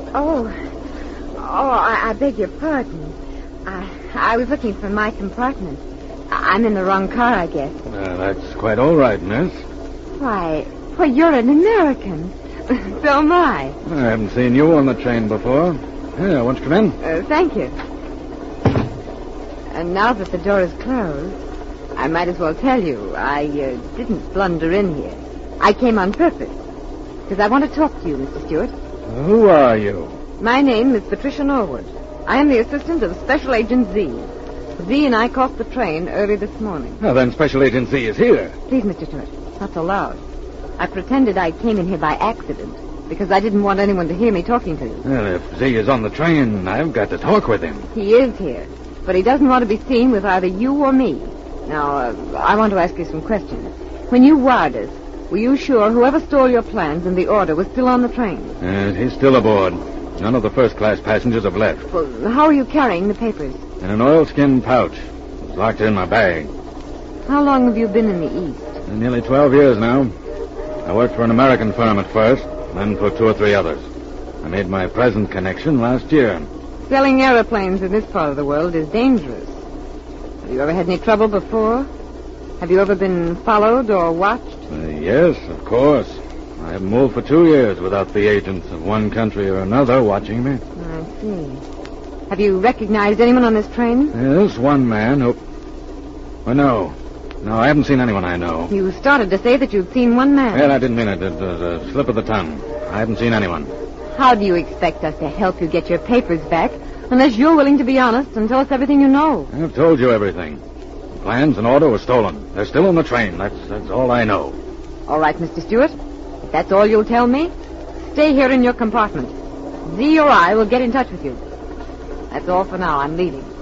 I beg your pardon. I was looking for my compartment. I'm in the wrong car, I guess. That's quite all right, miss. Why, you're an American. So am I. I haven't seen you on the train before. Here, won't you come in? Thank you. And now that the door is closed, I might as well tell you I didn't blunder in here. I came on purpose. Because I want to talk to you, Mr. Stewart. Who are you? My name is Patricia Norwood. I am the assistant of Special Agent Z. Z and I caught the train early this morning. Well, then Special Agent Z is here. Please, Mr. Stewart, not so loud. I pretended I came in here by accident because I didn't want anyone to hear me talking to you. Well, if Z is on the train, I've got to talk with him. He is here, but he doesn't want to be seen with either you or me. Now, I want to ask you some questions. When you wired us, were you sure whoever stole your plans and the order was still on the train? He's still aboard. None of the first-class passengers have left. Well, how are you carrying the papers? In an oilskin pouch. It was locked in my bag. How long have you been in the East? Nearly 12 years now. I worked for an American firm at first, then for 2 or 3 others. I made my present connection last year. Selling airplanes in this part of the world is dangerous. Have you ever had any trouble before? Have you ever been followed or watched? Yes, of course. I haven't moved for 2 years without the agents of one country or another watching me. I see. Have you recognized anyone on this train? Yes, one man who... Oh, no. No, I haven't seen anyone I know. You started to say that you'd seen one man. Well, I didn't mean it. It was a slip of the tongue. I haven't seen anyone. How do you expect us to help you get your papers back unless you're willing to be honest and tell us everything you know? I've told you everything. The plans and order were stolen. They're still on the train. That's all I know. All right, Mr. Stewart. If that's all you'll tell me, stay here in your compartment. Z or I will get in touch with you. That's all for now. I'm leaving.